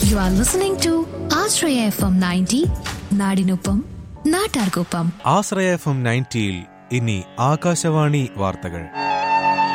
You are listening to Ashraya FM 90, നാടിനൊപ്പം നാട്ടാർക്കൊപ്പം. ആശ്രയ FM 90-ൽ ഇനി ആകാശവാണി വാർത്തകൾ.